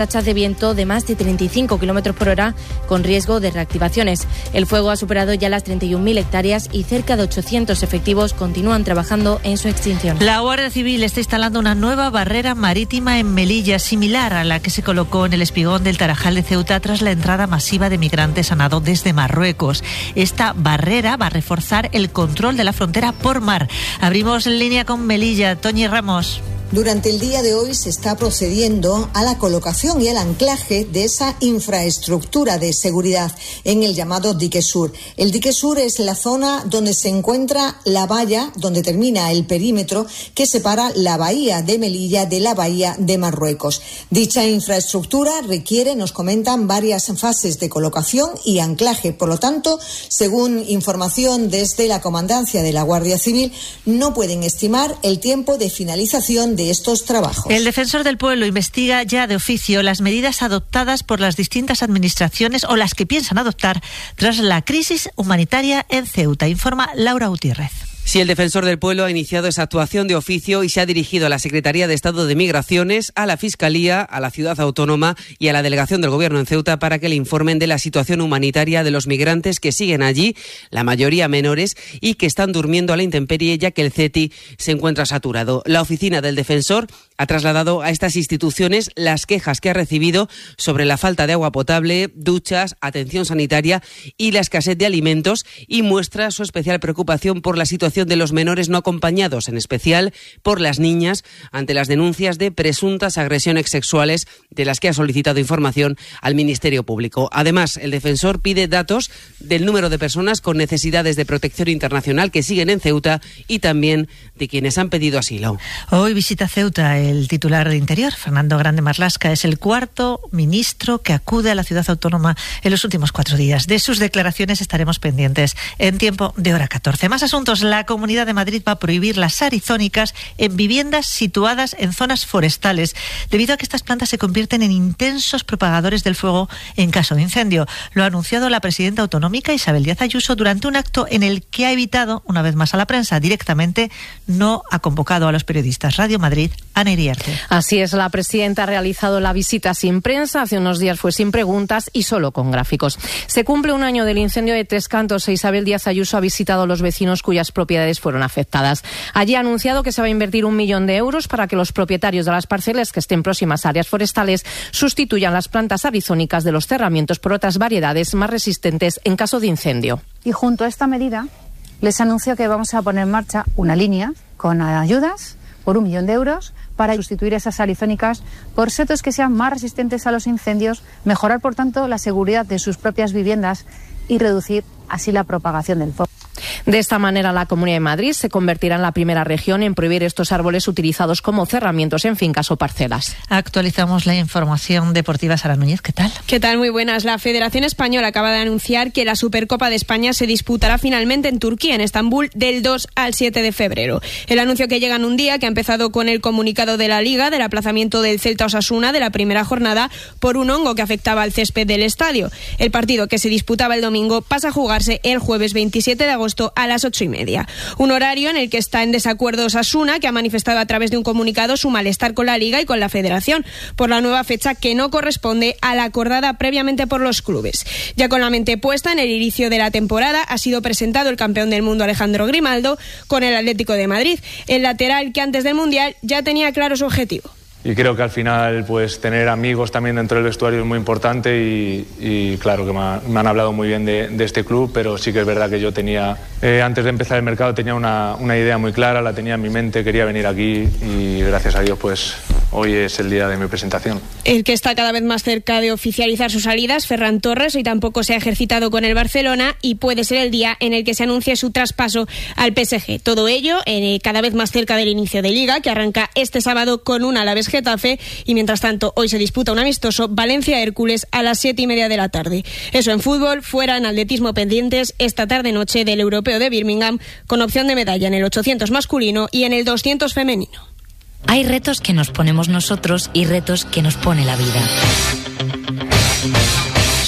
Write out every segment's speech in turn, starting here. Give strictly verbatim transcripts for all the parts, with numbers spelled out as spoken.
rachas de viento de más de treinta y cinco kilómetros por hora con riesgo de reactivaciones. El fuego ha superado ya las treinta y un mil hectáreas y cerca de ochocientos efectivos continúan trabajando en su extinción. La Guardia Civil está instalando una nueva barrera marítima en Melilla, similar a la que se colocó en el espigón del Tarajal de Ceuta tras la entrada masiva de migrantes a nado desde Marruecos. Esta barrera va a reforzar el control de la frontera por mar. Abrimos en línea con Melilla. Toñi Ramos. Durante el día de hoy se está procediendo a la colocación y al anclaje de esa infraestructura de seguridad en el llamado dique sur. El dique sur es la zona donde se encuentra la valla, donde termina el perímetro que separa la bahía de Melilla de la bahía de Marruecos. Dicha infraestructura requiere, nos comentan, varias fases de colocación y anclaje. Por lo tanto, según información desde la Comandancia de la Guardia Civil, no pueden estimar el tiempo de finalización de de estos trabajos. El Defensor del Pueblo investiga ya de oficio las medidas adoptadas por las distintas administraciones o las que piensan adoptar tras la crisis humanitaria en Ceuta, informa Laura Gutiérrez. Sí, el Defensor del Pueblo ha iniciado esa actuación de oficio y se ha dirigido a la Secretaría de Estado de Migraciones, a la Fiscalía, a la Ciudad Autónoma y a la Delegación del Gobierno en Ceuta para que le informen de la situación humanitaria de los migrantes que siguen allí, la mayoría menores, y que están durmiendo a la intemperie ya que el C E T I se encuentra saturado. La oficina del Defensor ha trasladado a estas instituciones las quejas que ha recibido sobre la falta de agua potable, duchas, atención sanitaria y la escasez de alimentos, y muestra su especial preocupación por la situación de los menores no acompañados, en especial por las niñas, ante las denuncias de presuntas agresiones sexuales de las que ha solicitado información al Ministerio Público. Además, el defensor pide datos del número de personas con necesidades de protección internacional que siguen en Ceuta y también de quienes han pedido asilo. Hoy visita Ceuta el titular de Interior, Fernando Grande Marlaska. Es el cuarto ministro que acude a la ciudad autónoma en los últimos cuatro días. De sus declaraciones estaremos pendientes en tiempo de hora catorce. Más asuntos. La Comunidad de Madrid va a prohibir las arizónicas en viviendas situadas en zonas forestales, debido a que estas plantas se convierten en intensos propagadores del fuego en caso de incendio. Lo ha anunciado la presidenta autonómica Isabel Díaz Ayuso durante un acto en el que ha evitado, una vez más a la prensa, directamente no ha convocado a los periodistas. Radio Madrid, Ana Iriarte. Así es, la presidenta ha realizado la visita sin prensa, hace unos días fue sin preguntas y solo con gráficos. Se cumple un año del incendio de Tres Cantos e Isabel Díaz Ayuso ha visitado a los vecinos cuyas propiedades fueron afectadas. Allí ha anunciado que se va a invertir un millón de euros para que los propietarios de las parcelas que estén próximas a áreas forestales sustituyan las plantas arizónicas de los cerramientos por otras variedades más resistentes en caso de incendio. Y junto a esta medida les anuncio que vamos a poner en marcha una línea con ayudas por un millón de euros para sustituir esas arizónicas por setos que sean más resistentes a los incendios, mejorar por tanto la seguridad de sus propias viviendas y reducir así la propagación del fuego. De esta manera, la Comunidad de Madrid se convertirá en la primera región en prohibir estos árboles utilizados como cerramientos en fincas o parcelas. Actualizamos la información deportiva. Sara Núñez, ¿qué tal? ¿Qué tal? Muy buenas. La Federación Española acaba de anunciar que la Supercopa de España se disputará finalmente en Turquía, en Estambul, del dos al siete de febrero. El anuncio que llega en un día que ha empezado con el comunicado de la Liga del aplazamiento del Celta Osasuna de la primera jornada por un hongo que afectaba al césped del estadio. El partido, que se disputaba el domingo, pasa a jugarse el jueves veintisiete de agosto a las ocho y media. Un horario en el que está en desacuerdo Osasuna, que ha manifestado a través de un comunicado su malestar con la Liga y con la Federación por la nueva fecha que no corresponde a la acordada previamente por los clubes. Ya con la mente puesta en el inicio de la temporada, ha sido presentado el campeón del mundo Alejandro Grimaldo con el Atlético de Madrid, el lateral que antes del Mundial ya tenía claro su objetivo. Y creo que al final pues tener amigos también dentro del vestuario es muy importante y, y claro que me, ha, me han hablado muy bien de, de este club, pero sí que es verdad que yo tenía, eh, antes de empezar el mercado tenía una, una idea muy clara, la tenía en mi mente, quería venir aquí y gracias a Dios pues hoy es el día de mi presentación. El que está cada vez más cerca de oficializar sus salidas, Ferran Torres, hoy tampoco se ha ejercitado con el Barcelona y puede ser el día en el que se anuncie su traspaso al P S G. Todo ello eh, cada vez más cerca del inicio de Liga, que arranca este sábado con un Alavés Getafe, y mientras tanto hoy se disputa un amistoso Valencia-Hércules a las siete y media de la tarde. Eso en fútbol. Fuera, en atletismo, pendientes esta tarde-noche del Europeo de Birmingham, con opción de medalla en el ochocientos masculino y en el doscientos femenino. Hay retos que nos ponemos nosotros y retos que nos pone la vida.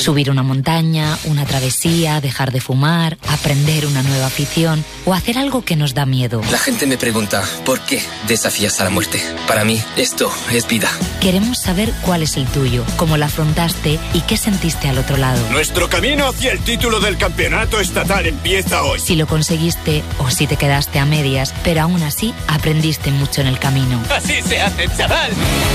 Subir una montaña, una travesía, dejar de fumar, aprender una nueva afición o hacer algo que nos da miedo. La gente me pregunta, ¿por qué desafías a la muerte? Para mí, esto es vida. Queremos saber cuál es el tuyo, cómo la afrontaste y qué sentiste al otro lado. Nuestro camino hacia el título del campeonato estatal empieza hoy. Si lo conseguiste o si te quedaste a medias, pero aún así aprendiste mucho en el camino. Así se hace, chaval.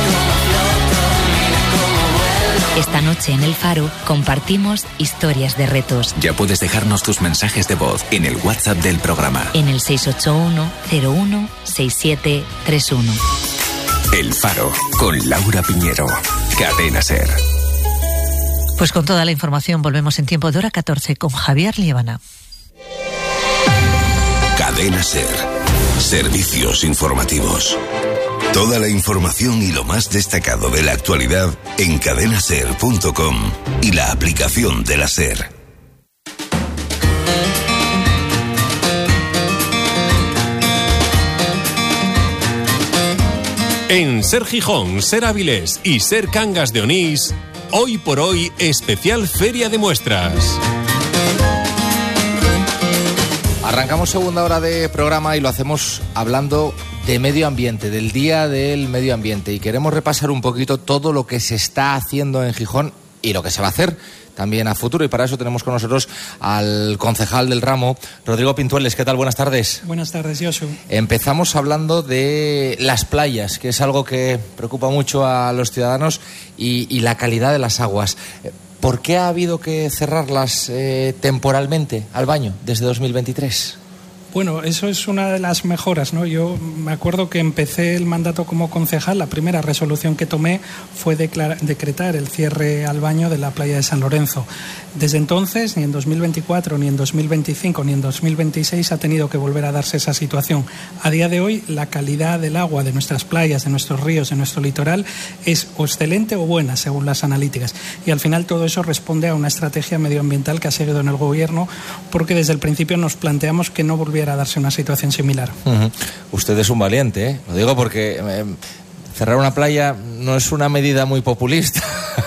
Esta noche en El Faro compartimos historias de retos. Ya puedes dejarnos tus mensajes de voz en el WhatsApp del programa. En el seis ocho uno, cero uno, seis siete tres uno. El Faro, con Laura Piñero. Cadena SER. Pues con toda la información volvemos en tiempo de hora catorce con Javier Liébana. Cadena SER. Servicios informativos. Toda la información y lo más destacado de la actualidad en cadena ser punto com y la aplicación de la SER. En SER Gijón, SER Avilés y SER Cangas de Onís, hoy por hoy especial Feria de Muestras. Arrancamos segunda hora de programa y lo hacemos hablando de medio ambiente, del Día del Medio Ambiente, y queremos repasar un poquito todo lo que se está haciendo en Gijón y lo que se va a hacer también a futuro, y para eso tenemos con nosotros al concejal del ramo, Rodrigo Pintueles. ¿Qué tal? Buenas tardes. Buenas tardes, Josu. Empezamos hablando de las playas, que es algo que preocupa mucho a los ciudadanos, y, y la calidad de las aguas. ¿Por qué ha habido que cerrarlas eh, temporalmente al baño desde dos mil veintitrés? Bueno, eso es una de las mejoras, ¿no? Yo me acuerdo que empecé el mandato como concejal, la primera resolución que tomé fue declarar, decretar el cierre al baño de la playa de San Lorenzo. Desde entonces, ni en dos mil veinticuatro, ni en dos mil veinticinco, ni en dos mil veintiséis ha tenido que volver a darse esa situación. A día de hoy, la calidad del agua de nuestras playas, de nuestros ríos, de nuestro litoral es o excelente o buena, según las analíticas. Y al final todo eso responde a una estrategia medioambiental que ha seguido en el gobierno, porque desde el principio nos planteamos que no volviera a darse una situación similar. Uh-huh. Usted es un valiente, ¿eh? Lo digo porque eh, cerrar una playa no es una medida muy populista.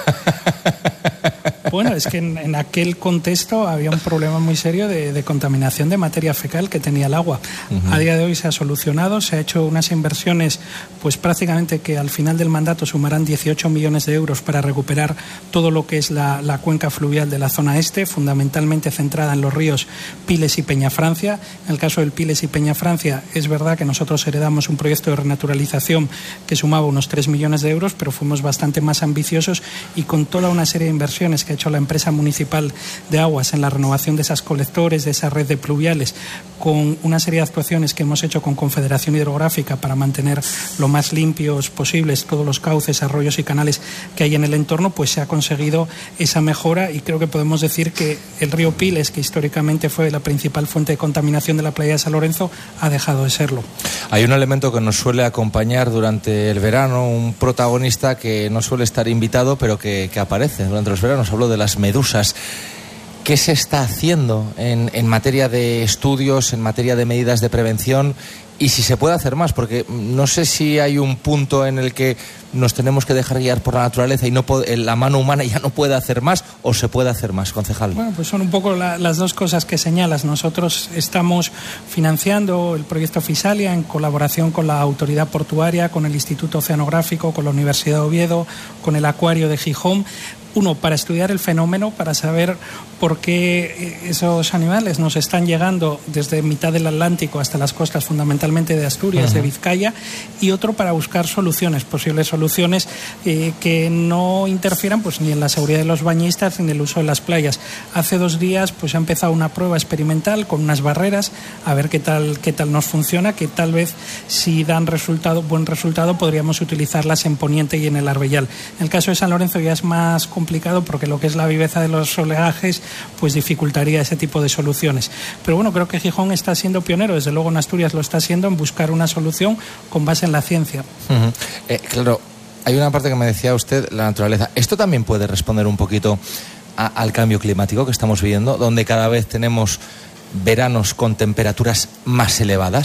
Bueno, es que en, en aquel contexto había un problema muy serio de, de contaminación de materia fecal que tenía el agua. Uh-huh. A día de hoy se ha solucionado, se ha hecho unas inversiones, pues prácticamente que al final del mandato sumarán dieciocho millones de euros para recuperar todo lo que es la, la cuenca fluvial de la zona este, fundamentalmente centrada en los ríos Piles y Peñafrancia. En el caso del Piles y Peñafrancia, es verdad que nosotros heredamos un proyecto de renaturalización que sumaba unos tres millones de euros, pero fuimos bastante más ambiciosos, y con toda una serie de inversiones que ha hecho la empresa municipal de aguas en la renovación de esas colectores, de esa red de pluviales, con una serie de actuaciones que hemos hecho con Confederación Hidrográfica para mantener lo más limpios posibles todos los cauces, arroyos y canales que hay en el entorno, pues se ha conseguido esa mejora, y creo que podemos decir que el río Piles, que históricamente fue la principal fuente de contaminación de la playa de San Lorenzo, ha dejado de serlo. Hay un elemento que nos suele acompañar durante el verano, un protagonista que no suele estar invitado, pero que, que aparece durante los veranos. Hablo de las medusas. ¿Qué se está haciendo en, en materia de estudios, en materia de medidas de prevención? Y si se puede hacer más, porque no sé si hay un punto en el que nos tenemos que dejar guiar por la naturaleza y no puede, la mano humana ya no puede hacer más, o se puede hacer más, concejal. Bueno, pues son un poco la, las dos cosas que señalas. Nosotros estamos financiando el proyecto Fisalia en colaboración con la Autoridad Portuaria, con el Instituto Oceanográfico, con la Universidad de Oviedo, con el Acuario de Gijón. Uno, para estudiar el fenómeno, para saber por qué esos animales nos están llegando desde mitad del Atlántico hasta las costas, fundamentalmente de Asturias, uh-huh. de Vizcaya, y otro para buscar soluciones, posibles soluciones eh, que no interfieran pues ni en la seguridad de los bañistas ni en el uso de las playas. Hace dos días pues ha empezado una prueba experimental con unas barreras, a ver qué tal, qué tal nos funciona, que tal vez si dan resultado, buen resultado podríamos utilizarlas en Poniente y en el Arbellal. En el caso de San Lorenzo ya es más complicado porque lo que es la viveza de los oleajes pues dificultaría ese tipo de soluciones. Pero bueno, creo que Gijón está siendo pionero, desde luego en Asturias lo está haciendo, en buscar una solución con base en la ciencia. Uh-huh. Eh, claro, hay una parte que me decía usted, la naturaleza. ¿Esto también puede responder un poquito a, al cambio climático que estamos viviendo, donde cada vez tenemos veranos con temperaturas más elevadas?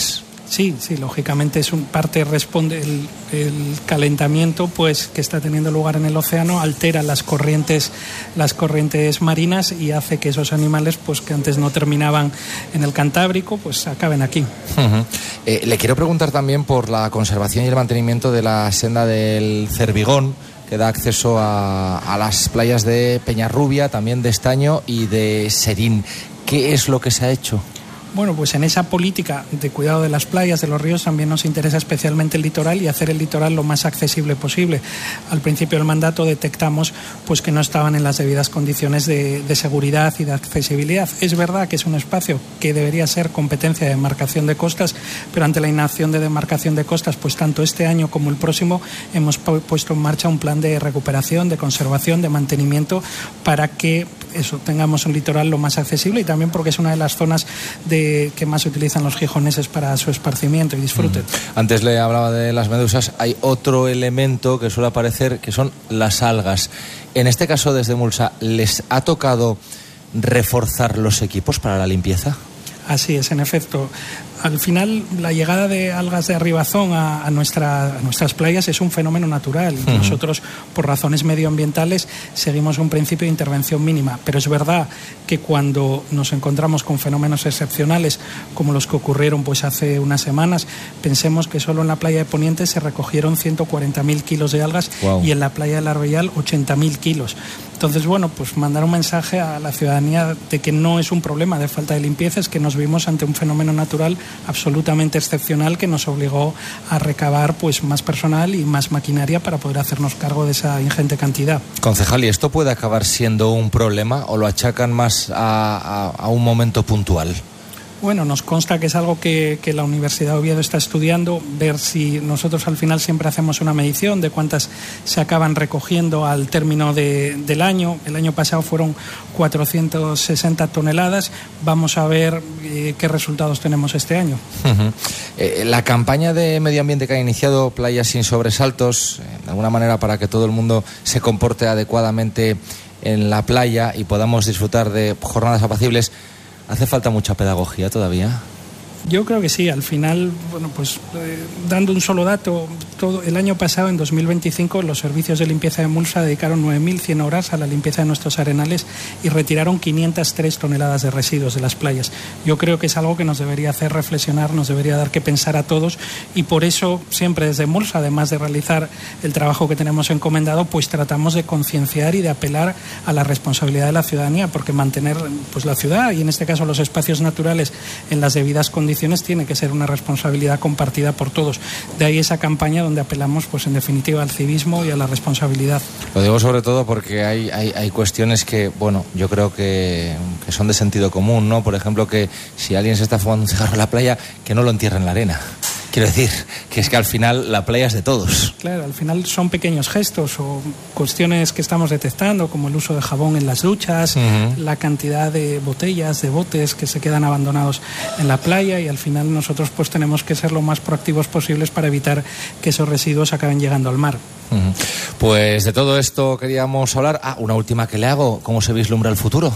Sí, sí, lógicamente es un parte responde el, el calentamiento pues que está teniendo lugar en el océano altera las corrientes las corrientes marinas y hace que esos animales pues que antes no terminaban en el Cantábrico pues acaben aquí. Uh-huh. Eh, le quiero preguntar también por la conservación y el mantenimiento de la senda del Cervigón, que da acceso a, a las playas de Peñarrubia, también de Estaño y de Serín. ¿Qué es lo que se ha hecho? Bueno, pues en esa política de cuidado de las playas, de los ríos, también nos interesa especialmente el litoral y hacer el litoral lo más accesible posible. Al principio del mandato detectamos pues que no estaban en las debidas condiciones de, de seguridad y de accesibilidad. Es verdad que es un espacio que debería ser competencia de demarcación de costas, pero ante la inacción de demarcación de costas, pues tanto este año como el próximo hemos pu- puesto en marcha un plan de recuperación, de conservación, de mantenimiento para que eso tengamos un litoral lo más accesible y también porque es una de las zonas de que más utilizan los gijoneses para su esparcimiento y disfrute. Mm. Antes le hablaba de las medusas, hay otro elemento que suele aparecer que son las algas. En este caso desde Mulsa, ¿les ha tocado reforzar los equipos para la limpieza? Así es, en efecto. Al final, la llegada de algas de arribazón a, a, nuestra, a nuestras playas es un fenómeno natural. Uh-huh. Nosotros, por razones medioambientales, seguimos un principio de intervención mínima. Pero es verdad que cuando nos encontramos con fenómenos excepcionales, como los que ocurrieron pues hace unas semanas, pensemos que solo en la playa de Poniente se recogieron ciento cuarenta mil kilos de algas. Wow. Y en la playa del Arbellal ochenta mil kilos. Entonces, bueno, pues mandar un mensaje a la ciudadanía de que no es un problema de falta de limpieza, es que nos vimos ante un fenómeno natural absolutamente excepcional que nos obligó a recabar pues más personal y más maquinaria para poder hacernos cargo de esa ingente cantidad. Concejal, ¿y esto puede acabar siendo un problema o lo achacan más a, a, a un momento puntual? Bueno, nos consta que es algo que, que la Universidad de Oviedo está estudiando, ver si nosotros al final siempre hacemos una medición de cuántas se acaban recogiendo al término de, del año. El año pasado fueron cuatrocientas sesenta toneladas. Vamos a ver eh, qué resultados tenemos este año. Uh-huh. Eh, la campaña de medio ambiente que ha iniciado Playas sin sobresaltos, eh, de alguna manera para que todo el mundo se comporte adecuadamente en la playa y podamos disfrutar de jornadas apacibles, ¿hace falta mucha pedagogía todavía? Yo creo que sí. Al final, bueno, pues eh, dando un solo dato, todo el año pasado, en dos mil veinticinco, los servicios de limpieza de Mulsa dedicaron nueve mil cien horas a la limpieza de nuestros arenales y retiraron quinientas tres toneladas de residuos de las playas. Yo creo que es algo que nos debería hacer reflexionar, nos debería dar que pensar a todos y por eso siempre desde Mulsa, además de realizar el trabajo que tenemos encomendado, pues tratamos de concienciar y de apelar a la responsabilidad de la ciudadanía, porque mantener pues la ciudad y en este caso los espacios naturales en las debidas condiciones tiene que ser una responsabilidad compartida por todos. De ahí esa campaña donde apelamos, pues en definitiva, al civismo y a la responsabilidad. Lo digo sobre todo porque hay, hay, hay cuestiones que, bueno, yo creo que, que son de sentido común, ¿no? Por ejemplo, que si alguien se está fumando un cigarro en la playa, que no lo entierre en la arena. Quiero decir, que es que al final la playa es de todos. Claro, al final son pequeños gestos o cuestiones que estamos detectando, como el uso de jabón en las duchas, uh-huh. la cantidad de botellas, de botes que se quedan abandonados en la playa y al final nosotros pues tenemos que ser lo más proactivos posibles para evitar que esos residuos acaben llegando al mar. Uh-huh. Pues de todo esto queríamos hablar. Ah, una última que le hago. ¿Cómo se vislumbra el futuro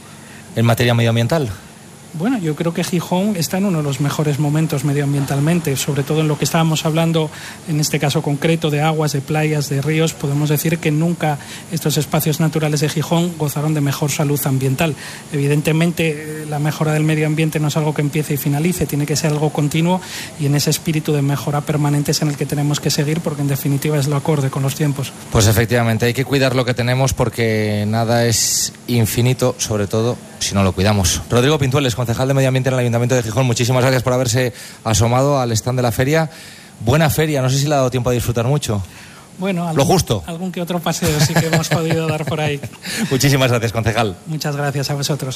en materia medioambiental? Bueno, yo creo que Gijón está en uno de los mejores momentos medioambientalmente, sobre todo en lo que estábamos hablando, en este caso concreto, de aguas, de playas, de ríos. Podemos decir que nunca estos espacios naturales de Gijón gozaron de mejor salud ambiental. Evidentemente, la mejora del medio ambiente no es algo que empiece y finalice, tiene que ser algo continuo y en ese espíritu de mejora permanente es en el que tenemos que seguir porque en definitiva es lo acorde con los tiempos. Pues efectivamente, hay que cuidar lo que tenemos porque nada es infinito, sobre todo si no lo cuidamos. Rodrigo Pintueles, concejal de Medio Ambiente en el Ayuntamiento de Gijón, muchísimas gracias por haberse asomado al stand de la feria. Buena feria, no sé si le ha dado tiempo a disfrutar mucho. Bueno, algún, lo justo. Algún que otro paseo sí que hemos podido dar por ahí. Muchísimas gracias, concejal. Muchas gracias a vosotros.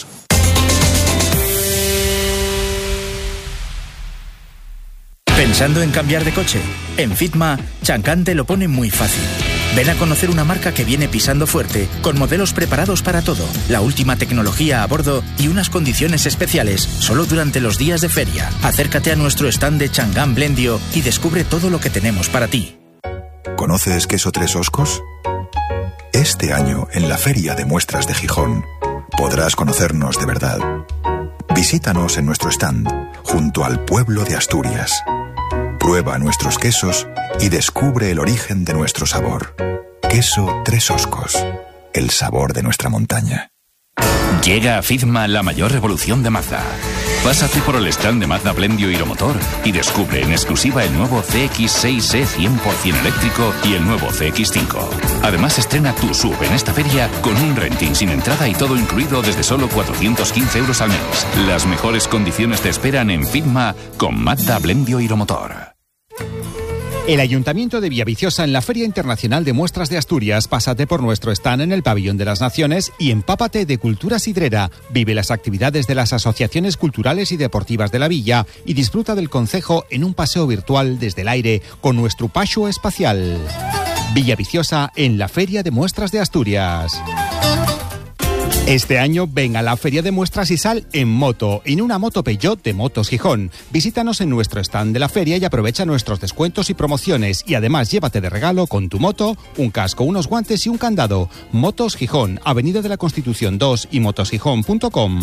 ¿Pensando en cambiar de coche? En Fitma, Chancan te lo pone muy fácil. Ven a conocer una marca que viene pisando fuerte, con modelos preparados para todo, la última tecnología a bordo y unas condiciones especiales, solo durante los días de feria. Acércate a nuestro stand de Changan Blendio y descubre todo lo que tenemos para ti. ¿Conoces Queso Tres Oscos? Este año, en la Feria de Muestras de Gijón, podrás conocernos de verdad. Visítanos en nuestro stand junto al pueblo de Asturias. Prueba nuestros quesos y descubre el origen de nuestro sabor. Queso Tres Oscos, el sabor de nuestra montaña. Llega a FIDMA la mayor revolución de Mazda. Pásate por el stand de Mazda Blendio Hiromotor y descubre en exclusiva el nuevo C X seis E cien por ciento eléctrico y el nuevo C X cinco. Además estrena tu S U V en esta feria con un renting sin entrada y todo incluido desde solo cuatrocientos quince euros al mes. Las mejores condiciones te esperan en FIDMA con Mazda Blendio Hiromotor. El Ayuntamiento de Villaviciosa en la Feria Internacional de Muestras de Asturias. Pásate por nuestro stand en el Pabellón de las Naciones y empápate de cultura sidrera. Vive las actividades de las asociaciones culturales y deportivas de la villa y disfruta del concejo en un paseo virtual desde el aire con nuestro paso espacial. Villaviciosa en la Feria de Muestras de Asturias. Este año ven a la Feria de Muestras y sal en moto, en una moto Peugeot de Motos Gijón. Visítanos en nuestro stand de la feria y aprovecha nuestros descuentos y promociones. Y además llévate de regalo con tu moto un casco, unos guantes y un candado. Motos Gijón, Avenida de la Constitución dos y motos gijón punto com.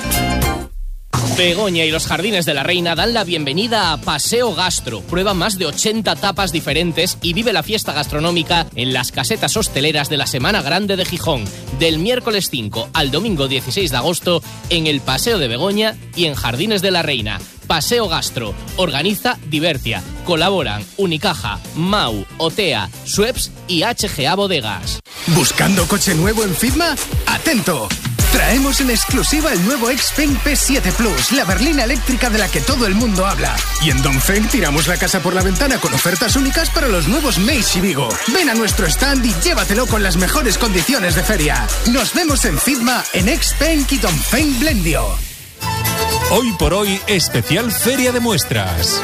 Begoña y los Jardines de la Reina dan la bienvenida a Paseo Gastro. Prueba más de ochenta tapas diferentes y vive la fiesta gastronómica en las casetas hosteleras de la Semana Grande de Gijón, del miércoles cinco al domingo dieciséis de agosto en el Paseo de Begoña y en Jardines de la Reina. Paseo Gastro. Organiza Divertia. Colaboran Unicaja, Mau, Otea, Schweppes y H G A Bodegas. ¿Buscando coche nuevo en FIDMA? ¡Atento! Traemos en exclusiva el nuevo Xpeng P siete Plus, la berlina eléctrica de la que todo el mundo habla. Y en Dongfeng tiramos la casa por la ventana con ofertas únicas para los nuevos Meizu y Vigo. Ven a nuestro stand y llévatelo con las mejores condiciones de feria. Nos vemos en FIDMA, en Xpeng y Dongfeng Blendio. Hoy por hoy, especial Feria de Muestras.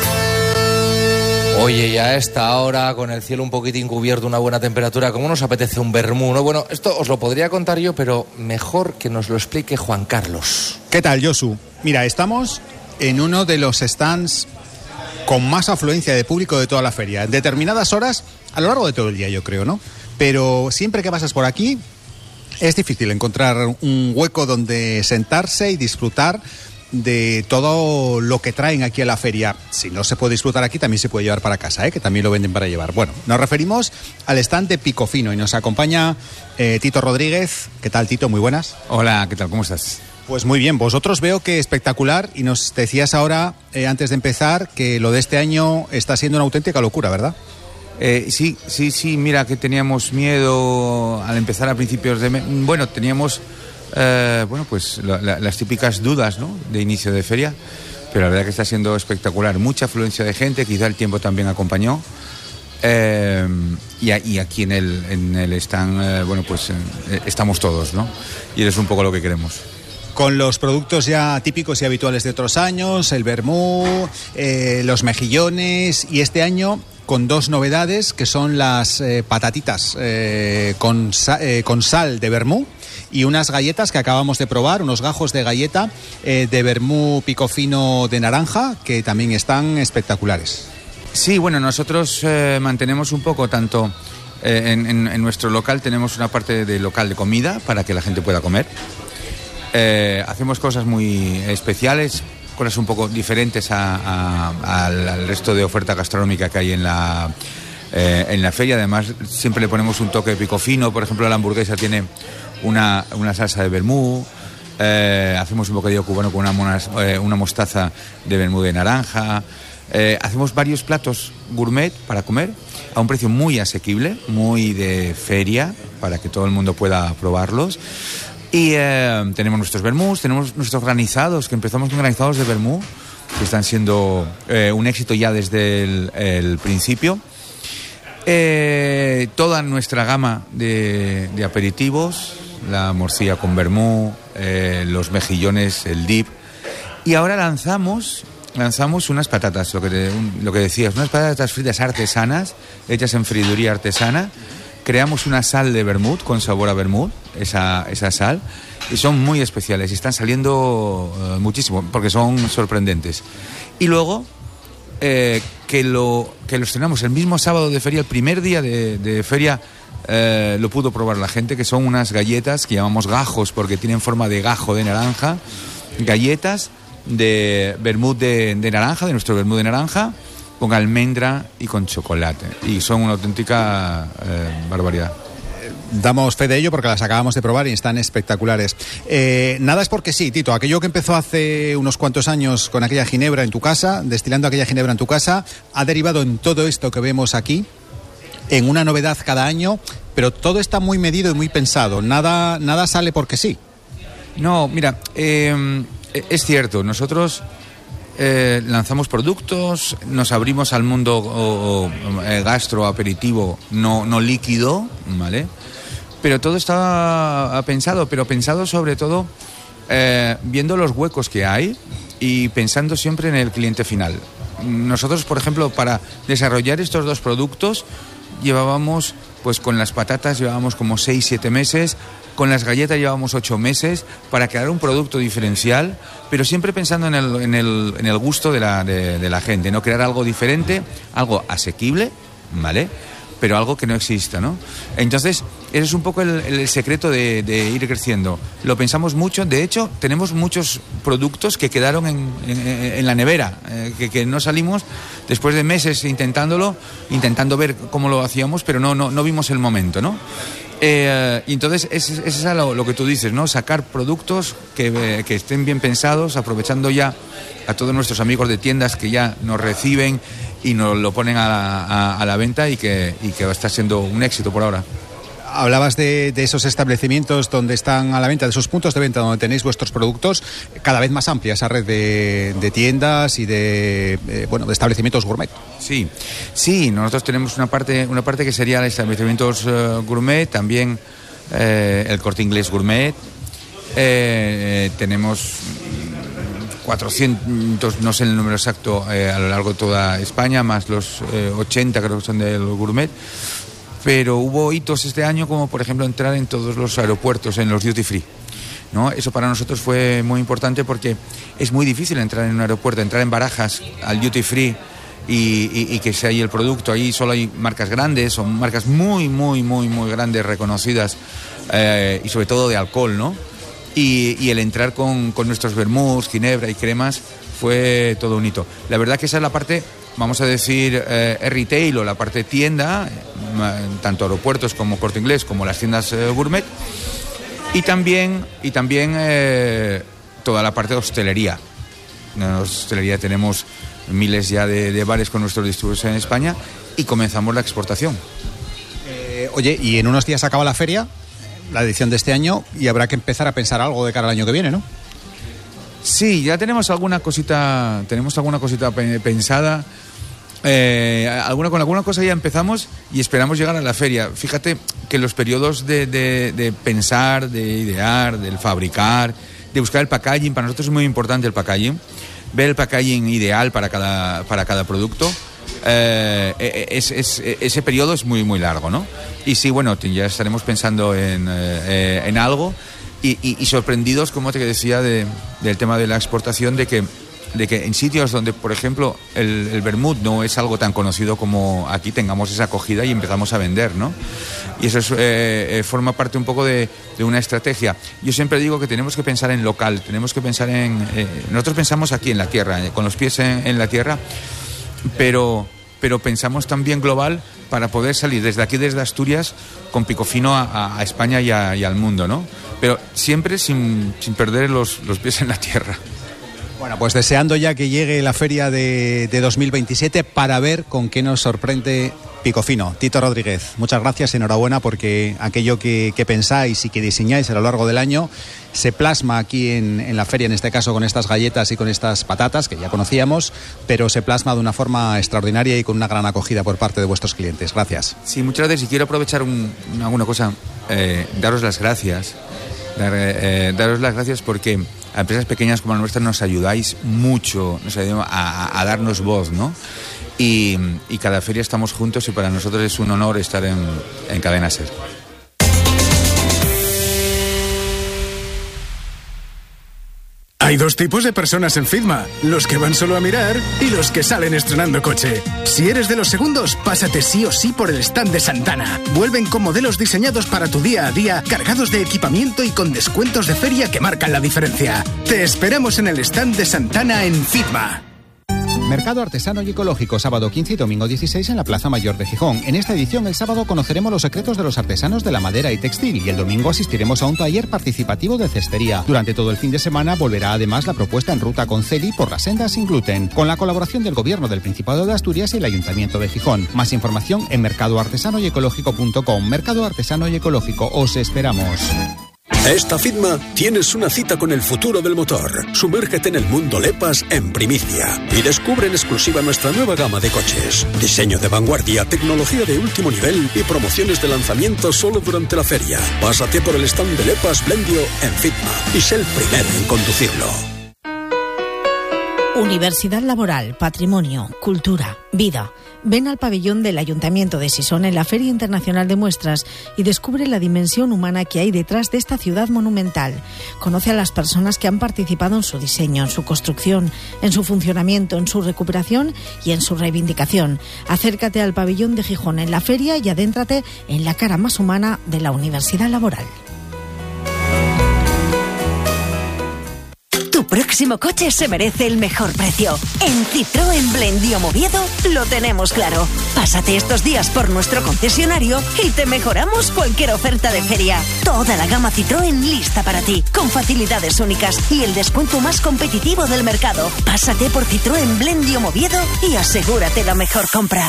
Oye, y a esta hora, con el cielo un poquitín cubierto, una buena temperatura, ¿cómo nos apetece un vermú, no? Bueno, esto os lo podría contar yo, pero mejor que nos lo explique Juan Carlos. ¿Qué tal, Josu? Mira, estamos en uno de los stands con más afluencia de público de toda la feria. En determinadas horas, a lo largo de todo el día, yo creo, ¿no? Pero siempre que pasas por aquí, es difícil encontrar un hueco donde sentarse y disfrutar de todo lo que traen aquí a la feria. Si no se puede disfrutar aquí, también se puede llevar para casa, ¿eh? Que también lo venden para llevar. Bueno, nos referimos al stand de Picofino y nos acompaña eh, Tito Rodríguez. ¿Qué tal, Tito? Muy buenas. Hola, ¿qué tal? ¿Cómo estás? Pues muy bien, vosotros veo que espectacular y nos decías ahora, eh, antes de empezar, que lo de este año está siendo una auténtica locura, ¿verdad? Eh, sí, sí, sí, mira que teníamos miedo al empezar a principios de mes. Bueno, teníamos... Eh, bueno, pues la, la, las típicas dudas, ¿no?, de inicio de feria, pero la verdad que está siendo espectacular, mucha afluencia de gente, quizá el tiempo también acompañó, eh, y, y aquí en el, en el stand, eh, bueno, pues eh, estamos todos, ¿no?, y es un poco lo que queremos. Con los productos ya típicos y habituales de otros años, el vermú, eh, los mejillones, y este año con dos novedades que son las eh, patatitas eh, con, sa- eh, con sal de vermú y unas galletas que acabamos de probar, unos gajos de galleta eh, de vermú picofino de naranja que también están espectaculares. Sí, bueno, nosotros eh, mantenemos un poco tanto... Eh, en, en, en nuestro local tenemos una parte de local de comida para que la gente pueda comer. Eh, hacemos cosas muy especiales, cosas un poco diferentes a, a, al, al resto de oferta gastronómica que hay en la, eh, en la feria. Además, siempre le ponemos un toque de picofino. Por ejemplo, la hamburguesa tiene una, una salsa de vermú. Eh, hacemos un bocadillo cubano con una, monas, eh, una mostaza de vermú de naranja. Eh, hacemos varios platos gourmet para comer a un precio muy asequible, muy de feria, para que todo el mundo pueda probarlos. Y eh, tenemos nuestros vermús, tenemos nuestros granizados, que empezamos con granizados de vermú, que están siendo eh, un éxito ya desde el, el principio. Eh, toda nuestra gama de, de aperitivos, la morcilla con vermú, eh, los mejillones, el dip. Y ahora lanzamos, lanzamos unas patatas, lo que, te, un, lo que decías, unas patatas fritas artesanas, hechas en friduría artesana. Creamos una sal de vermut con sabor a vermut, esa, esa sal, y son muy especiales y están saliendo uh, muchísimo porque son sorprendentes. Y luego eh, que, lo, que los tenemos el mismo sábado de feria, el primer día de, de feria, eh, lo pudo probar la gente, que son unas galletas que llamamos gajos porque tienen forma de gajo de naranja, galletas de vermut de, de naranja, de nuestro vermut de naranja, con almendra y con chocolate. Y son una auténtica eh, barbaridad. Damos fe de ello porque las acabamos de probar y están espectaculares. Eh, nada es porque sí, Tito. Aquello que empezó hace unos cuantos años con aquella ginebra en tu casa, destilando aquella ginebra en tu casa, ha derivado en todo esto que vemos aquí, en una novedad cada año, pero todo está muy medido y muy pensado. Nada, nada sale porque sí. No, mira, eh, es cierto. Nosotros eh, lanzamos productos, nos abrimos al mundo o, o, eh, gastro, aperitivo, no, no líquido, ¿vale? Pero todo está pensado, pero pensado sobre todo eh, viendo los huecos que hay y pensando siempre en el cliente final. Nosotros, por ejemplo, para desarrollar estos dos productos llevábamos, pues con las patatas llevábamos como seis, siete meses, con las galletas llevábamos ocho meses para crear un producto diferencial, pero siempre pensando en el, en el, en el gusto de la, de, de la gente, ¿no? Crear algo diferente, algo asequible, ¿vale? Pero algo que no exista, ¿no? Entonces, ese es un poco el, el secreto de, de ir creciendo. Lo pensamos mucho, de hecho, tenemos muchos productos que quedaron en, en, en la nevera, eh, que, que no salimos después de meses intentándolo, intentando ver cómo lo hacíamos, pero no, no, no vimos el momento, ¿no? Eh, y entonces, es, es eso lo, lo que tú dices, ¿no? Sacar productos que, que estén bien pensados, aprovechando ya a todos nuestros amigos de tiendas que ya nos reciben y nos lo ponen a la, a, a la venta y que, y que va a estar siendo un éxito por ahora. Hablabas de, de esos establecimientos donde están a la venta, de esos puntos de venta donde tenéis vuestros productos, cada vez más amplia esa red de, de tiendas y de, eh, bueno, de establecimientos gourmet. Sí, sí, nosotros tenemos una parte, una parte que sería de establecimientos uh, gourmet, también eh, el Corte Inglés Gourmet, eh, tenemos cuatrocientos, no sé el número exacto, eh, a lo largo de toda España, más los eh, ochenta creo que son del gourmet. Pero hubo hitos este año, como por ejemplo entrar en todos los aeropuertos, en los duty free, ¿no? Eso para nosotros fue muy importante porque es muy difícil entrar en un aeropuerto, entrar en Barajas al duty free y, y, y que sea ahí el producto. Ahí solo hay marcas grandes, son marcas muy, muy, muy, muy grandes, reconocidas, eh, y sobre todo de alcohol, ¿no? Y, y el entrar con, con nuestros vermuts, ginebra y cremas fue todo un hito. La verdad que esa es la parte, vamos a decir, eh, retail o la parte tienda, eh, tanto aeropuertos como Corte Inglés como las tiendas eh, gourmet, y también, y también eh, toda la parte de hostelería. En la hostelería tenemos miles ya de, de bares con nuestros distribuidores en España y comenzamos la exportación. Eh, oye, y en unos días acaba la feria, la edición de este año, y habrá que empezar a pensar algo de cara al año que viene, ¿no? Sí, ya tenemos alguna cosita, tenemos alguna cosita pensada, eh, alguna, con alguna cosa ya empezamos y esperamos llegar a la feria. Fíjate que los periodos de, de, de pensar, de idear, del fabricar, de buscar el packaging, para nosotros es muy importante el packaging, ver el packaging ideal para cada, para cada producto. Eh, es, es, ese periodo es muy muy largo, ¿no? Y sí, bueno, ya estaremos pensando en, eh, en algo y, y, y sorprendidos, como te decía, de, del tema de la exportación, de que, de que en sitios donde, por ejemplo, el, el vermut no es algo tan conocido como aquí, tengamos esa acogida y empezamos a vender, ¿no? Y eso es, eh, eh, forma parte un poco de, de una estrategia. Yo siempre digo que tenemos que pensar en local, tenemos que pensar en... Eh, nosotros pensamos aquí en la tierra, eh, con los pies en, en la tierra, pero... pero pensamos también global para poder salir desde aquí, desde Asturias, con pico fino a, a España y, a, y al mundo, ¿no? Pero siempre sin, sin perder los, los pies en la tierra. Bueno, pues deseando ya que llegue la feria de, de dos mil veintisiete para ver con qué nos sorprende Picofino. Tito Rodríguez, muchas gracias, enhorabuena, porque aquello que, que pensáis y que diseñáis a lo largo del año se plasma aquí en, en la feria, en este caso con estas galletas y con estas patatas que ya conocíamos, pero se plasma de una forma extraordinaria y con una gran acogida por parte de vuestros clientes. Gracias. Sí, muchas gracias, y quiero aprovechar un, alguna cosa, eh, daros las gracias, dar, eh, daros las gracias porque a empresas pequeñas como la nuestra nos ayudáis mucho, nos ayudáis a, a, a darnos voz, ¿no? Y, y cada feria estamos juntos y para nosotros es un honor estar en, en Cadena SER. Hay Hay dos tipos de personas en Fitma, los que van solo a mirar y los que salen estrenando coche. Si eres de los segundos, pásate sí o sí por el stand de Santana. Vuelven con modelos diseñados para tu día a día, cargados de equipamiento y con descuentos de feria que marcan la diferencia. Te esperamos en el stand de Santana en Fitma. Mercado Artesano y Ecológico, sábado quince y domingo dieciséis en la Plaza Mayor de Gijón. En esta edición, el sábado conoceremos los secretos de los artesanos de la madera y textil y el domingo asistiremos a un taller participativo de cestería. Durante todo el fin de semana volverá además la propuesta en ruta con Celi por las sendas sin gluten, con la colaboración del Gobierno del Principado de Asturias y el Ayuntamiento de Gijón. Más información en mercado artesano y ecológico punto com. Mercado Artesano y Ecológico, os esperamos. Esta Fitma tienes una cita con el futuro del motor. Sumérgete en el mundo Lepas en primicia y descubre en exclusiva nuestra nueva gama de coches. Diseño de vanguardia, tecnología de último nivel y promociones de lanzamiento solo durante la feria. Pásate por el stand de Lepas Blendio en Fitma y sé el primero en conducirlo. Universidad Laboral, Patrimonio, Cultura, Vida. Ven al pabellón del Ayuntamiento de Sison en la Feria Internacional de Muestras y descubre la dimensión humana que hay detrás de esta ciudad monumental. Conoce a las personas que han participado en su diseño, en su construcción, en su funcionamiento, en su recuperación y en su reivindicación. Acércate al pabellón de Gijón en la feria y adéntrate en la cara más humana de la Universidad Laboral. Tu próximo coche se merece el mejor precio. En Citroën Blendio Moviedo lo tenemos claro. Pásate estos días por nuestro concesionario y te mejoramos cualquier oferta de feria. Toda la gama Citroën lista para ti, con facilidades únicas y el descuento más competitivo del mercado. Pásate por Citroën Blendio Moviedo y asegúrate la mejor compra.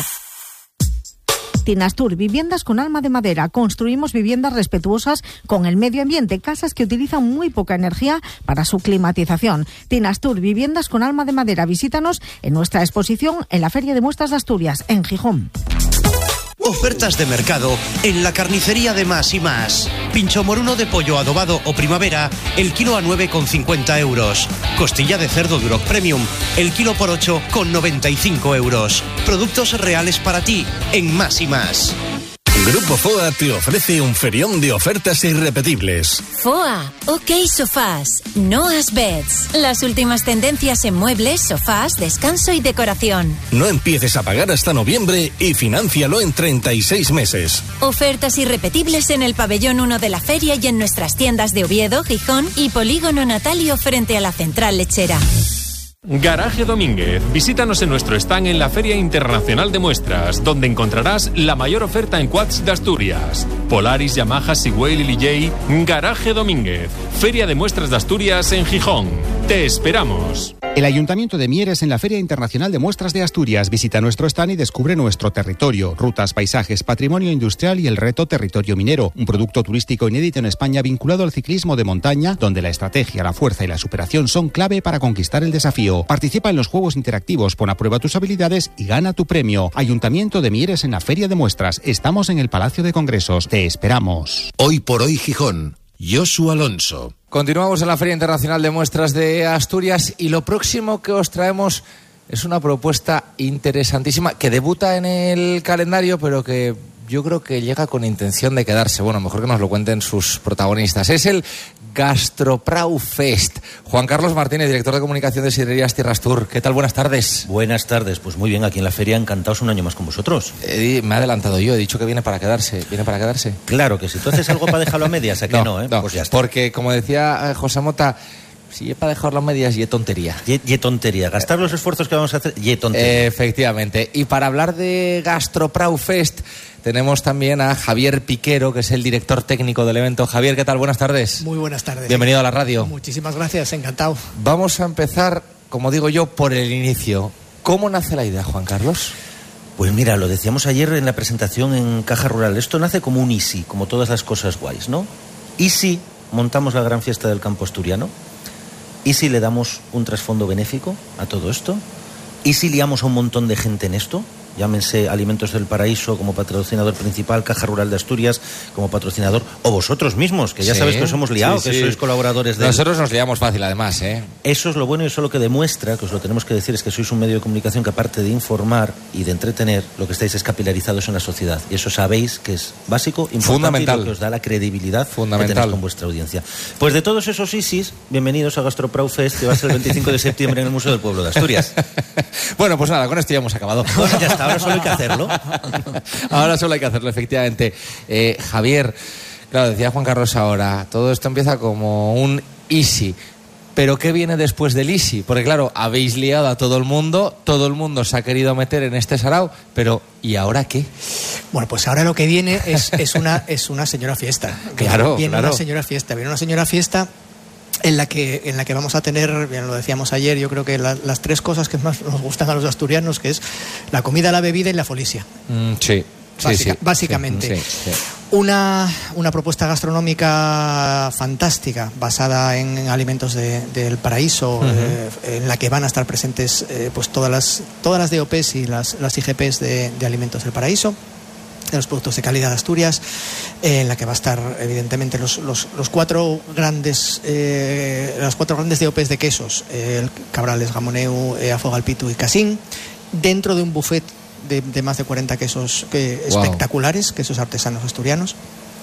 Tinastur, viviendas con alma de madera. Construimos viviendas respetuosas con el medio ambiente, casas que utilizan muy poca energía para su climatización. Tinastur, viviendas con alma de madera. Visítanos en nuestra exposición en la Feria de Muestras de Asturias, en Gijón. Ofertas de mercado en la carnicería de Más y Más. Pincho moruno de pollo adobado o primavera, el kilo a nueve con cincuenta euros. Costilla de cerdo Duroc Premium, el kilo por ocho con noventa y cinco euros. Productos reales para ti en Más y Más. Grupo F O A te ofrece un ferión de ofertas irrepetibles. F O A, OK Sofás, Noah's Beds. Las últimas tendencias en muebles, sofás, descanso y decoración. No empieces a pagar hasta noviembre y financialo en treinta y seis meses. Ofertas irrepetibles en el pabellón uno de la feria y en nuestras tiendas de Oviedo, Gijón y Polígono Natalio frente a la central lechera. Garaje Domínguez. Visítanos en nuestro stand en la Feria Internacional de Muestras, donde encontrarás la mayor oferta en quads de Asturias. Polaris, Yamaha, Sigwell y Lijay. Garaje Domínguez. Feria de Muestras de Asturias en Gijón. Te esperamos. El Ayuntamiento de Mieres en la Feria Internacional de Muestras de Asturias. Visita nuestro stand y descubre nuestro territorio, rutas, paisajes, patrimonio industrial y el reto Territorio Minero, un producto turístico inédito en España vinculado al ciclismo de montaña, donde la estrategia, la fuerza y la superación son clave para conquistar el desafío. Participa en los juegos interactivos, pon a prueba tus habilidades y gana tu premio. Ayuntamiento de Mieres en la Feria de Muestras. Estamos en el Palacio de Congresos. Te esperamos. Hoy por hoy Gijón. Josu Alonso. Continuamos en la Feria Internacional de Muestras de Asturias y lo próximo que os traemos es una propuesta interesantísima que debuta en el calendario, pero que yo creo que llega con intención de quedarse. Bueno, mejor que nos lo cuenten sus protagonistas. Es el Gastroprau Fest. Juan Carlos Martínez, director de comunicación de Sidrerías Tierras Tour. ¿Qué tal? Buenas tardes. Buenas tardes. Pues muy bien, aquí en la feria, encantados un año más con vosotros. Eh, me he adelantado yo, he dicho que viene para quedarse. ¿Viene para quedarse? Claro que sí. ¿Tú haces algo para dejarlo a medias? ¿A que no, no, eh? no, pues ya está. Porque, como decía José Mota, si es para dejarlo a medias, y tontería. Y, y tontería. Gastar los esfuerzos que vamos a hacer, y tontería. Eh, efectivamente. Y para hablar de Gastroprau Fest, tenemos también a Javier Piquero, que es el director técnico del evento. Javier, ¿qué tal? Buenas tardes. Muy buenas tardes. Bienvenido a la radio. Muchísimas gracias, encantado. Vamos a empezar, como digo yo, por el inicio. ¿Cómo nace la idea, Juan Carlos? Pues mira, lo decíamos ayer en la presentación en Caja Rural. Esto nace como un easy, como todas las cosas guays, ¿no? Y si montamos la gran fiesta del campo asturiano, y si le damos un trasfondo benéfico a todo esto, y si liamos a un montón de gente en esto, llámense Alimentos del Paraíso como patrocinador principal, Caja Rural de Asturias como patrocinador, o vosotros mismos, que ya Sí, sabes que os hemos liado, sí, que sí. sois colaboradores de... Nosotros nos liamos fácil, además, ¿eh? Eso es lo bueno y eso lo que demuestra, que os lo tenemos que decir, es que sois un medio de comunicación que aparte de informar y de entretener, lo que estáis es capilarizados en la sociedad. Y eso sabéis que es básico, importante, Fundamental. y lo que os da la credibilidad Fundamental. que tenéis con vuestra audiencia. Pues de todos esos ISIS, bienvenidos a GastroPrau Fest, que va a ser el veinticinco de septiembre en el Museo del Pueblo de Asturias. Bueno, pues nada, con esto ya hemos acabado. Bueno, ya está, ahora solo hay que hacerlo. Ahora solo hay que hacerlo, efectivamente. Eh, Javier, claro, decía Juan Carlos ahora, todo esto empieza como un easy. Pero ¿qué viene después del easy? Porque claro, habéis liado a todo el mundo, todo el mundo se ha querido meter en este sarao, pero ¿y ahora qué? Bueno, pues ahora lo que viene es, es, una, es una señora fiesta. Claro, Viene claro. una señora fiesta, viene una señora fiesta en la que en la que vamos a tener, bien lo decíamos ayer, yo creo que la, las tres cosas que más nos gustan a los asturianos, que es la comida, la bebida y la folisia. Mm, sí. Básica- sí, sí. básicamente. Sí, sí. Una, una propuesta gastronómica fantástica basada en alimentos de- del paraíso, Ujú. eh, en la que van a estar presentes eh, pues todas las todas las D O Pes y las, las I G Pes de, de alimentos del paraíso, de los productos de calidad de Asturias, eh, en la que va a estar evidentemente los, los, los cuatro grandes eh, las cuatro grandes D O Pes de quesos, eh, el Cabrales, Gamoneu, eh, Afogalpitu y Casín, dentro de un buffet de, de más de cuarenta quesos que, Wow. espectaculares, quesos artesanos asturianos,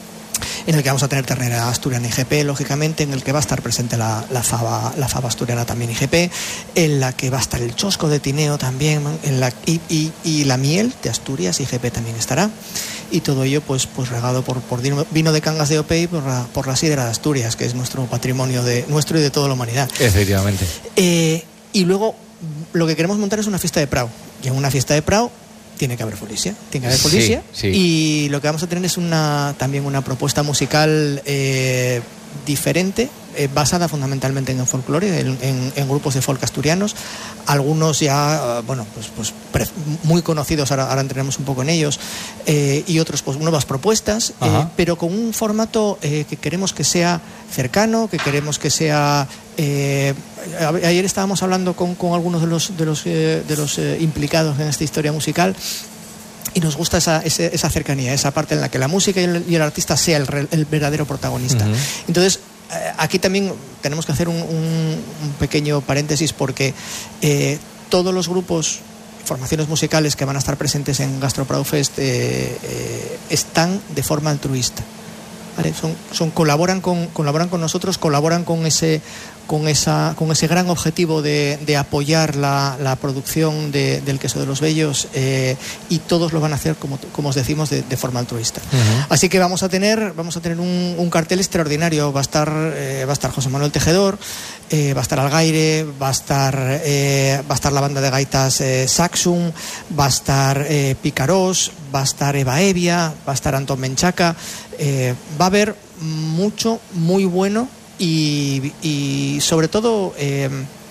en el que vamos a tener ternera asturiana I G P, lógicamente, en el que va a estar presente la, la, fava, la fava asturiana también I G P, en la que va a estar el chosco de Tineo también, en la, y, y, y la miel de Asturias I G P también estará, y todo ello pues, pues regado por, por vino vino de Cangas de O P y por la, por la sidra de Asturias, que es nuestro patrimonio de, nuestro y de toda la humanidad. Efectivamente. Eh, y luego lo que queremos montar es una fiesta de Prau, y en una fiesta de Prau tiene que haber folisia, tiene que haber Sí, folisia, sí. y lo que vamos a tener es una también una propuesta musical eh, diferente, eh, basada fundamentalmente en el folclore, en, en, en grupos de folk asturianos, algunos ya, eh, bueno, pues, pues pre- muy conocidos, ahora, ahora entraremos un poco en ellos, eh, y otros pues nuevas propuestas, eh, Ajá. pero con un formato eh, que queremos que sea cercano, que queremos que sea... Eh, a- ayer estábamos hablando con, con algunos de los, de los, eh, de los eh, implicados en esta historia musical, y nos gusta esa, ese- esa cercanía, esa parte en la que la música y el, y el artista sea el, re- el verdadero protagonista. Ujú. Entonces, eh, aquí también tenemos que hacer un, un- un pequeño paréntesis, porque eh, todos los grupos, formaciones musicales que van a estar presentes en GastroPrau Fest eh, eh, están de forma altruista. ¿Vale? Son, son, colaboran, con, colaboran con nosotros, colaboran con ese, con esa, con ese gran objetivo de, de apoyar la, la producción de, del queso de los Bellos, eh, y todos lo van a hacer, como, como os decimos, de, de forma altruista. Ujú. Así que vamos a tener, vamos a tener un, un cartel extraordinario. Va a estar, eh, va a estar José Manuel Tejedor, eh, va a estar Algaire, va a estar, eh, va a estar la banda de gaitas eh, Saxum, va a estar eh, Picarós, va a estar Eva Evia, va a estar Antón Menchaca. Eh, va a haber mucho, muy bueno, y, y sobre todo eh,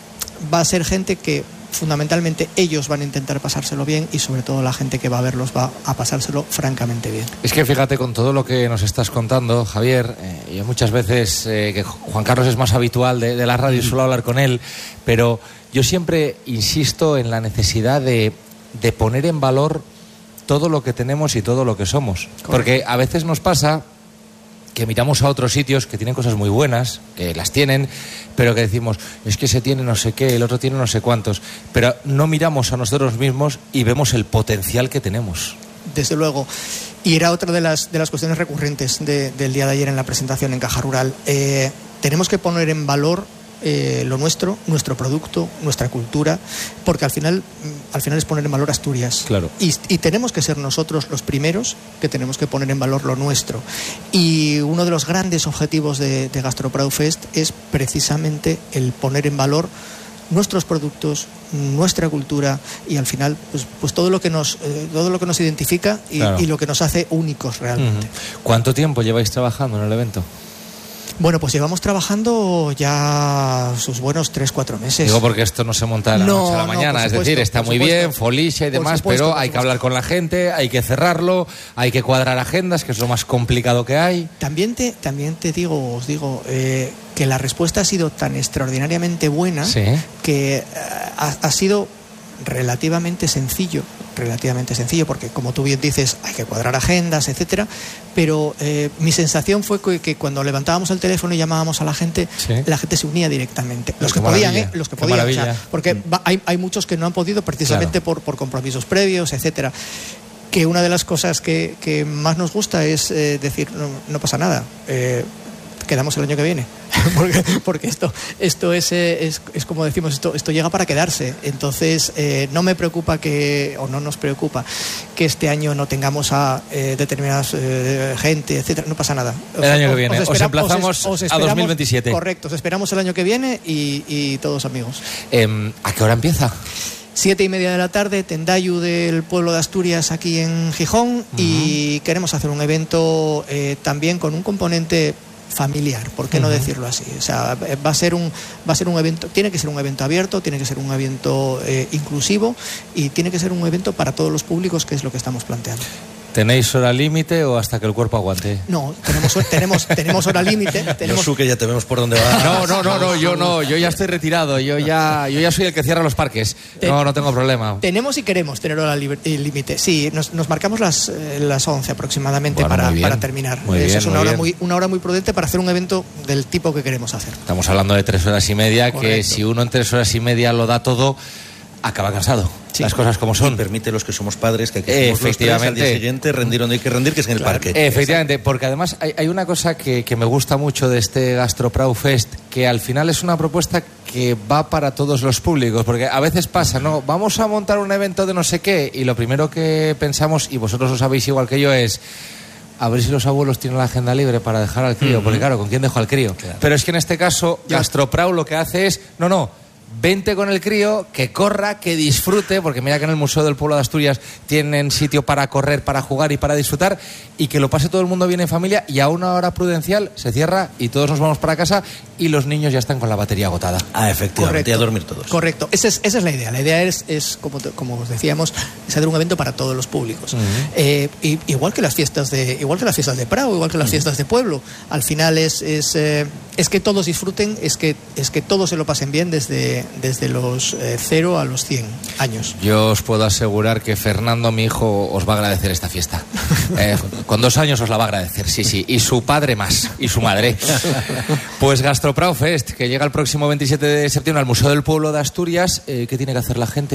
va a ser gente que fundamentalmente ellos van a intentar pasárselo bien, y sobre todo la gente que va a verlos va a pasárselo francamente bien. Es que fíjate, con todo lo que nos estás contando, Javier, eh, yo muchas veces, eh, que Juan Carlos es más habitual de, de la radio, suelo hablar con él, pero yo siempre insisto en la necesidad de, de poner en valor todo lo que tenemos y todo lo que somos. Porque a veces nos pasa que miramos a otros sitios que tienen cosas muy buenas, que las tienen, pero que decimos, es que ese tiene no sé qué, el otro tiene no sé cuántos, pero no miramos a nosotros mismos y vemos el potencial que tenemos. Desde luego. Y era otra de las, de las cuestiones recurrentes de, del día de ayer en la presentación en Caja Rural. Eh, tenemos que poner en valor eh, lo nuestro, nuestro producto, nuestra cultura, porque al final, al final es poner en valor Asturias. Claro. Y, y tenemos que ser nosotros los primeros que tenemos que poner en valor lo nuestro. Y uno de los grandes objetivos de, de GastroPrau Fest es precisamente el poner en valor nuestros productos, nuestra cultura, y al final pues, pues todo lo que nos eh, todo lo que nos identifica y, Claro. y lo que nos hace únicos realmente. Ujú. ¿Cuánto tiempo lleváis trabajando en el evento? Bueno, pues llevamos trabajando ya sus buenos tres, cuatro meses. Digo porque esto no se monta de la No, noche a la no, mañana, por es decir, supuesto, está por muy supuesto. bien, folisia y Por demás, supuesto, pero por hay que hablar con la gente, hay que cerrarlo, hay que cuadrar agendas, que es lo más complicado que hay. También te, también te digo, os digo, eh, que la respuesta ha sido tan extraordinariamente buena Sí. que eh, ha, ha sido relativamente sencillo, relativamente sencillo, porque como tú bien dices, hay que cuadrar agendas, etcétera, pero eh, mi sensación fue que, que cuando levantábamos el teléfono y llamábamos a la gente, sí. la gente se unía directamente. Los Qué que podían, maravilla. ¿eh? Los que Qué podían, o sea, maravilla. porque va, hay, hay muchos que no han podido precisamente claro. por, por compromisos previos, etcétera. Que una de las cosas que, que más nos gusta es eh, decir, no, no pasa nada, eh, quedamos el año que viene. porque, porque esto esto es, es, es como decimos, esto, esto llega para quedarse. Entonces eh, no me preocupa que, o no nos preocupa que este año no tengamos a eh, determinadas eh, gente, etcétera. No pasa nada. El año que viene. Os, espera, os emplazamos os, os esperamos, a dos mil veintisiete. Correcto, os esperamos el año que viene y, y todos amigos. Eh, ¿A qué hora empieza? Siete y media de la tarde, Tendayu del pueblo de Asturias aquí en Gijón. Uh-huh. Y queremos hacer un evento eh, también con un componente familiar, ¿por qué uh-huh. no decirlo así? O sea, va a ser un va a ser un evento, tiene que ser un evento abierto, tiene que ser un evento eh, inclusivo y tiene que ser un evento para todos los públicos, que es lo que estamos planteando. ¿Tenéis hora límite o hasta que el cuerpo aguante? No, tenemos tenemos tenemos hora límite. Tenemos... Josu, que ya te vemos por dónde va. No, no, no, no, yo no, yo ya estoy retirado, yo ya yo ya soy el que cierra los parques. No, no tengo problema. Tenemos y queremos tener hora límite. Sí, nos, nos marcamos las eh, las once aproximadamente bueno, para, para terminar. Muy Eso bien, es una muy hora bien. muy una hora muy prudente para hacer un evento del tipo que queremos hacer. Estamos hablando de tres horas y media, correcto. Que si uno en tres horas y media lo da todo, acaba cansado. Sí. Las cosas como son. Y permite los que somos padres que, que efectivamente los tres, al día siguiente rendir donde hay que rendir, que es en el claro. parque. Efectivamente, porque además hay, hay una cosa que, que me gusta mucho de este Gastroprau Fest, que al final es una propuesta que va para todos los públicos, porque a veces pasa, ¿no? Vamos a montar un evento de no sé qué y lo primero que pensamos, y vosotros lo sabéis igual que yo, es a ver si los abuelos tienen la agenda libre para dejar al crío, uh-huh. porque claro, ¿con quién dejo al crío? Claro. Pero es que en este caso Gastroprau lo que hace es, no, no, vente con el crío, que corra, que disfrute, porque mira que en el Museo del Pueblo de Asturias tienen sitio para correr, para jugar y para disfrutar, y que lo pase todo el mundo bien en familia, y a una hora prudencial se cierra y todos nos vamos para casa y los niños ya están con la batería agotada. Ah, efectivamente, y a dormir todos. Correcto, esa es, esa es la idea. La idea es, es como, como os decíamos, es hacer un evento para todos los públicos. Uh-huh. Eh, y, igual que las fiestas de igual que las fiestas de Prado, igual que las uh-huh. fiestas de pueblo. Al final es, es, eh, es que todos disfruten, es que, es que todos se lo pasen bien desde desde los eh, cero a los cien años. Yo os puedo asegurar que Fernando, mi hijo, os va a agradecer esta fiesta. Eh, con dos años os la va a agradecer, sí, sí. Y su padre más, y su madre. Pues Gastroprau Fest, que llega el próximo veintisiete de septiembre al Museo del Pueblo de Asturias. Eh, ¿Qué tiene que hacer la gente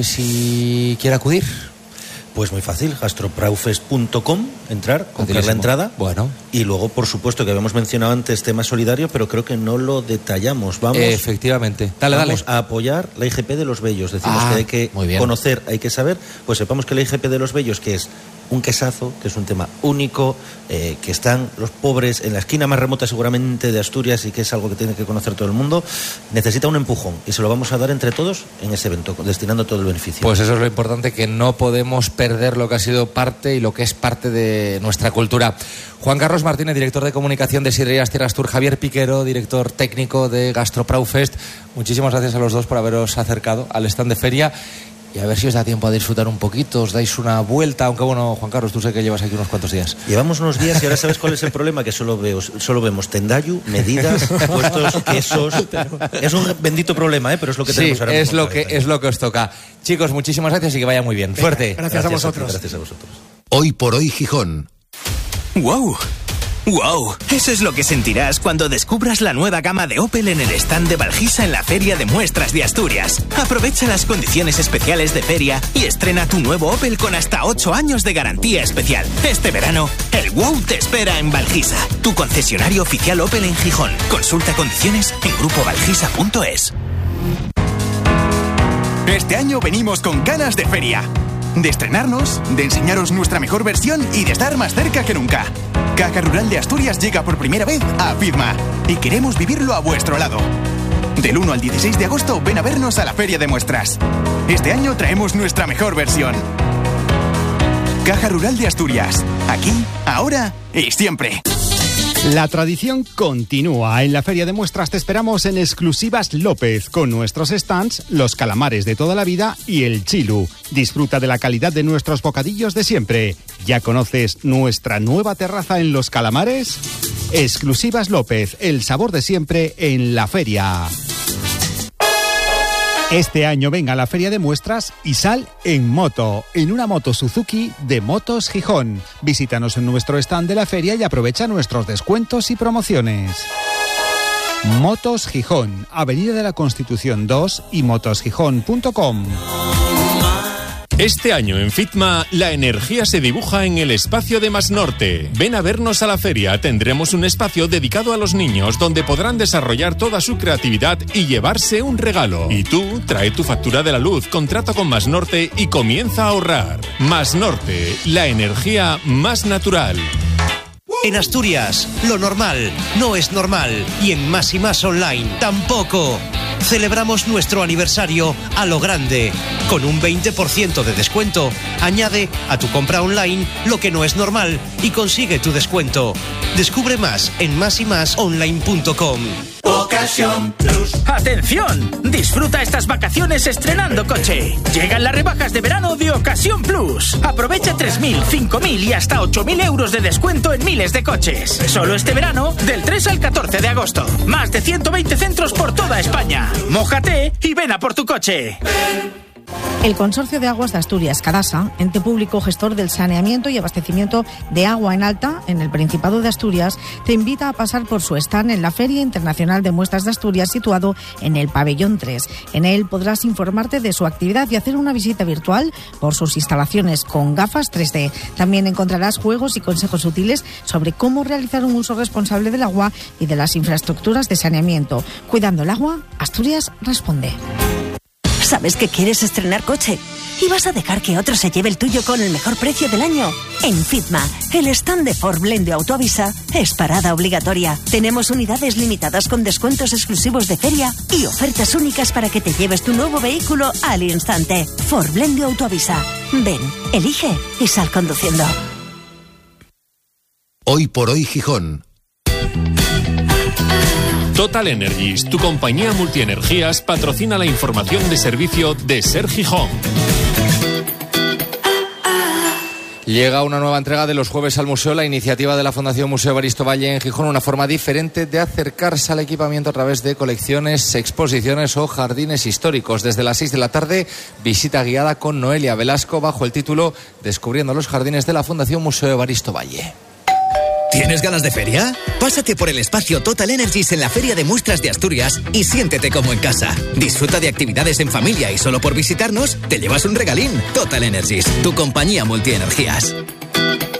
si quiere acudir? Pues muy fácil, gastropraufest punto com, entrar, comprar la entrada. Bueno. Y luego, por supuesto, que habíamos mencionado antes tema solidario, pero creo que no lo detallamos. Vamos, efectivamente. Dale, vamos dale. a apoyar la I G P de los Bellos. Decimos ah, que hay que conocer, hay que saber. Pues sepamos que la I G P de los Bellos, que es un quesazo, que es un tema único, eh, que están los pobres en la esquina más remota seguramente de Asturias y que es algo que tiene que conocer todo el mundo, necesita un empujón y se lo vamos a dar entre todos en ese evento, destinando todo el beneficio. Pues eso es lo importante, que no podemos perder lo que ha sido parte y lo que es parte de nuestra cultura. Juan Carlos Martínez, director de comunicación de Sidrerías Tierras Tour, Javier Piquero, director técnico de Gastroprau Fest, muchísimas gracias a los dos por haberos acercado al stand de feria. Y a ver si os da tiempo a disfrutar un poquito, os dais una vuelta, aunque bueno, Juan Carlos, tú sé que llevas aquí unos cuantos días. Llevamos unos días y ahora sabes cuál es el problema, que solo, veo, solo vemos tendayu, medidas, puestos, quesos. Es un bendito problema, ¿eh? Pero es lo que sí, tenemos ahora es mismo. Lo que, es lo que os toca. Chicos, muchísimas gracias y que vaya muy bien. Venga, fuerte. Gracias, gracias a vosotros. A gracias a vosotros. Hoy por hoy Gijón. ¡Wow! ¡Wow! Eso es lo que sentirás cuando descubras la nueva gama de Opel en el stand de Valgisa en la Feria de Muestras de Asturias. Aprovecha las condiciones especiales de feria y estrena tu nuevo Opel con hasta ocho años de garantía especial. Este verano, el wow te espera en Valgisa, tu concesionario oficial Opel en Gijón. Consulta condiciones en grupo valgisa punto es. Este año venimos con ganas de feria. De estrenarnos, de enseñaros nuestra mejor versión y de estar más cerca que nunca. Caja Rural de Asturias llega por primera vez a Fidma y queremos vivirlo a vuestro lado. Del uno al dieciséis de agosto ven a vernos a la Feria de Muestras. Este año traemos nuestra mejor versión. Caja Rural de Asturias. Aquí, ahora y siempre. La tradición continúa. En la Feria de Muestras te esperamos en Exclusivas López, con nuestros stands, los calamares de toda la vida y el chilu. Disfruta de la calidad de nuestros bocadillos de siempre. ¿Ya conoces nuestra nueva terraza en Los Calamares? Exclusivas López, el sabor de siempre en la feria. Este año venga a la feria de muestras y sal en moto, en una moto Suzuki de Motos Gijón. Visítanos en nuestro stand de la feria y aprovecha nuestros descuentos y promociones. Motos Gijón, Avenida de la Constitución dos y motos gijón punto com. Este año en Fitma, la energía se dibuja en el espacio de Masnorte. Ven a vernos a la feria. Tendremos un espacio dedicado a los niños donde podrán desarrollar toda su creatividad y llevarse un regalo. Y tú, trae tu factura de la luz, contrata con Masnorte y comienza a ahorrar. Masnorte, la energía más natural. En Asturias, lo normal no es normal. Y en Más y Más Online tampoco. Celebramos nuestro aniversario a lo grande. Con un veinte por ciento de descuento. Añade a tu compra online lo que no es normal y consigue tu descuento. Descubre más en más y más online punto com. Ocasión Plus. ¡Atención! Disfruta estas vacaciones estrenando coche. Llegan las rebajas de verano de Ocasión Plus. Aprovecha tres mil, cinco mil y hasta ocho mil euros de descuento en miles de coches. Solo este verano, del tres al catorce de agosto. Más de ciento veinte centros por toda España. Mójate y ven a por tu coche. El Consorcio de Aguas de Asturias, Cadasa, ente público gestor del saneamiento y abastecimiento de agua en alta en el Principado de Asturias, te invita a pasar por su stand en la Feria Internacional de Muestras de Asturias, situado en el Pabellón tres. En él podrás informarte de su actividad y hacer una visita virtual por sus instalaciones con gafas tres D. También encontrarás juegos y consejos útiles sobre cómo realizar un uso responsable del agua y de las infraestructuras de saneamiento. Cuidando el agua, Asturias responde. ¿Sabes que quieres estrenar coche? ¿Y vas a dejar que otro se lleve el tuyo con el mejor precio del año? En Fitma, el stand de Ford Blendio Autoavisa es parada obligatoria. Tenemos unidades limitadas con descuentos exclusivos de feria y ofertas únicas para que te lleves tu nuevo vehículo al instante. Ford Blendio Autoavisa. Ven, elige y sal conduciendo. Hoy por hoy Gijón. Total Energies, tu compañía multienergías, patrocina la información de servicio de Ser Gijón. Llega una nueva entrega de los jueves al museo, la iniciativa de la Fundación Museo Evaristo Valle en Gijón, una forma diferente de acercarse al equipamiento a través de colecciones, exposiciones o jardines históricos. Desde las seis de la tarde, visita guiada con Noelia Velasco bajo el título Descubriendo los jardines de la Fundación Museo Evaristo Valle. ¿Tienes ganas de feria? Pásate por el espacio Total Energies en la Feria de Muestras de Asturias y siéntete como en casa. Disfruta de actividades en familia y solo por visitarnos te llevas un regalín. Total Energies, tu compañía multienergías.